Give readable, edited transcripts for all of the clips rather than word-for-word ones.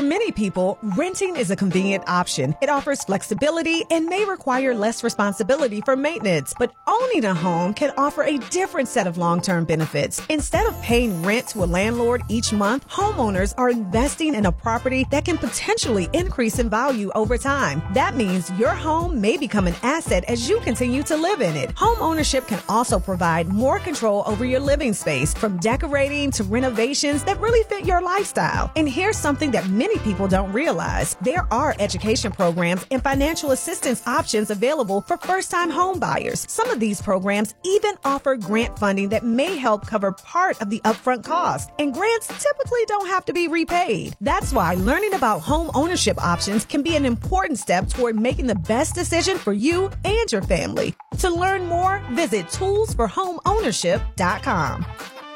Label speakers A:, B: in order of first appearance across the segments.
A: many people, renting is a convenient option. It offers flexibility and may require less responsibility for maintenance, but owning a home can offer a different set of long-term benefits. Instead of paying rent to a landlord each month, homeowners are investing in a property that can potentially increase in value over time. That means your home may become an asset as you continue to live in it. Home ownership can also provide more control over your living space, from decorating to renovations that really fit your lifestyle. And here's something that many people don't realize. There are education programs and financial assistance options available for first-time home buyers. Some of these programs even offer grant funding that may help cover part of the upfront cost. And grants typically don't have to be repaid. That's why learning about home ownership options can be an important step toward making the best decision for you and your family. To learn more, visit toolsforhomeownership.com.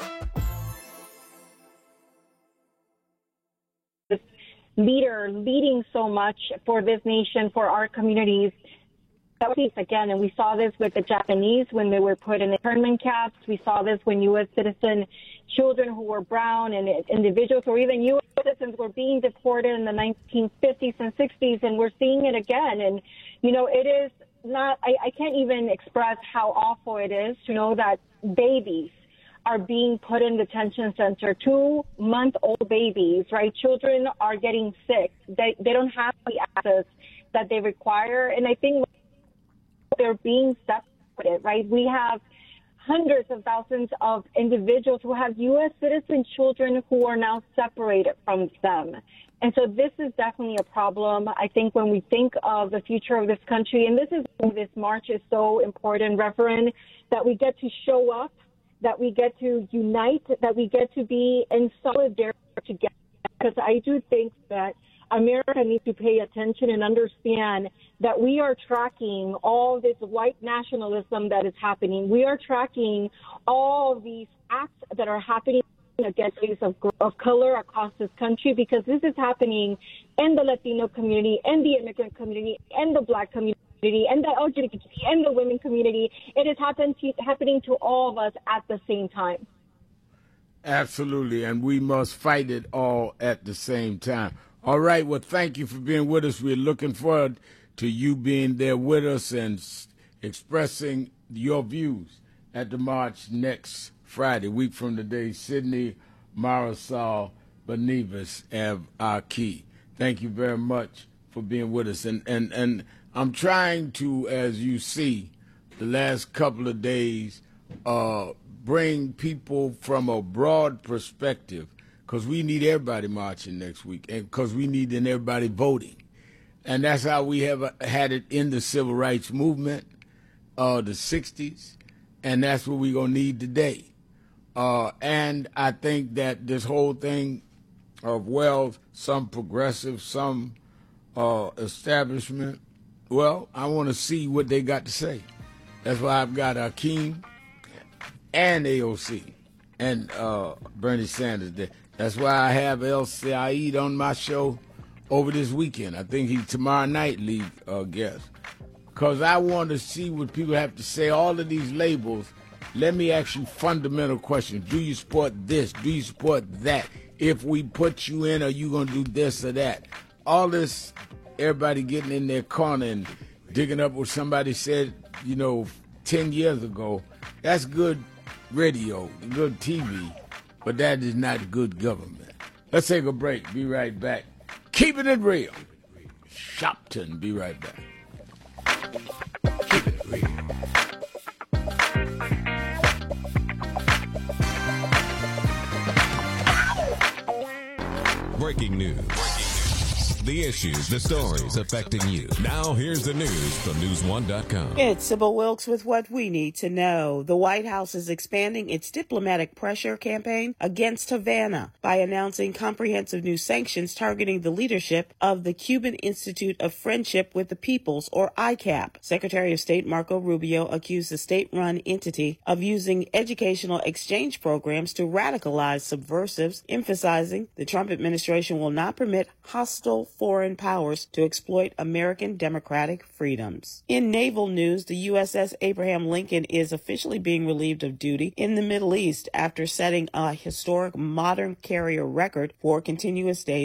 B: Leader leading so much for this nation, for our communities. That was again, and we saw this with the Japanese when they were put in internment camps. We saw this when U.S. citizen children who were brown and individuals or even U.S. citizens were being deported in the 1950s and 60s, and we're seeing it again. And, you know, it is not, I can't even express how awful it is to know that babies are being put in detention center, 2-month-old babies, right? Children are getting sick. They don't have the access that they require. And I think they're being separated, right? We have hundreds of thousands of individuals who have U.S. citizen children who are now separated from them. And so this is definitely a problem. I think when we think of the future of this country, and this is why this march is so important, Reverend, that we get to show up, that we get to unite, that we get to be in solidarity together. Because I do think that America needs to pay attention and understand that we are tracking all this white nationalism that is happening. We are tracking all these acts that are happening against those of color across this country, because this is happening in the Latino community, and the immigrant community, and the Black community, and the LGBT, and the women community. It is happening to all of us at the same time.
C: Absolutely, and we must fight it all at the same time. All right, well, thank you for being with us. We're looking forward to you being there with us and expressing your views at the march next Friday, week from today. Sydney, Marisol, Benavides, and Aki. Thank you very much for being with us. And I'm trying to, as you see, the last couple of days, bring people from a broad perspective, because we need everybody marching next week, and because we need everybody voting. And that's how we have had it in the civil rights movement, the 60s, and that's what we're going to need today. And I think that this whole thing of, well, some progressive, some establishment, well, I want to see what they got to say. That's why I've got Akeem and AOC and Bernie Sanders there. That's why I have El Said on my show over this weekend. I think he's tomorrow night lead guest. Because I want to see what people have to say. All of these labels, let me ask you fundamental questions. Do you support this? Do you support that? If we put you in, are you going to do this or that? All this, everybody getting in their corner and digging up what somebody said, 10 years ago, that's good radio, good TV, but that is not good government. Let's take a break. Be right back. Keeping it real. Shopton, be right back. Keep it real.
D: Breaking news. The issues, the stories affecting you. Now here's the news from News1.com.
E: It's Sybil Wilkes with what we need to know. The White House is expanding its diplomatic pressure campaign against Havana by announcing comprehensive new sanctions targeting the leadership of the Cuban Institute of Friendship with the Peoples, or ICAP. Secretary of State Marco Rubio accused the state-run entity of using educational exchange programs to radicalize subversives, emphasizing the Trump administration will not permit hostile foreign powers to exploit American democratic freedoms. In naval news, the USS Abraham Lincoln is officially being relieved of duty in the Middle East after setting a historic modern carrier record for continuous days